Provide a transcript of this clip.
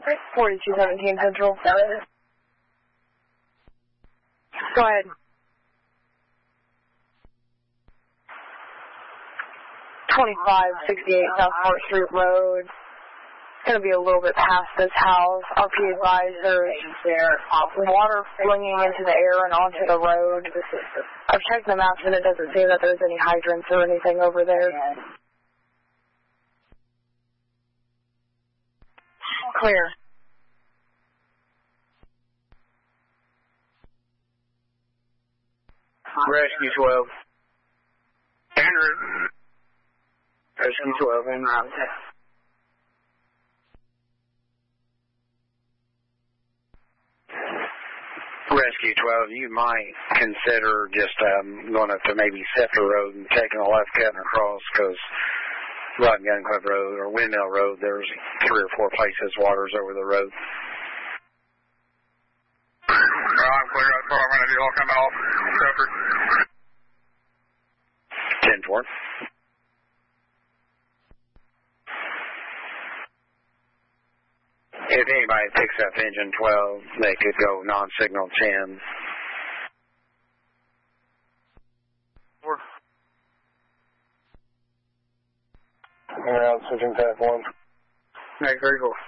4217 Central. Go ahead. 2568 South Fort Street Road. It's going to be a little bit past this house. RP advised there's water flinging into the air and onto the road. I've checked the maps and it doesn't seem that there's any hydrants or anything over there. Clear. Rescue 12. Rescue 12 en route. Rescue 12, you might consider just going up to maybe Scepter Road and taking a left cutting across, because Rod and Gun Club Road or Windmill Road, there's 3 or 4 places water's over the road. I'm clear. That's what I'm going to do. I'll come off Scepter. 10-4. If anybody picks up engine 12, they could go non-signal 10. Around switching path 1. Hey, very cool.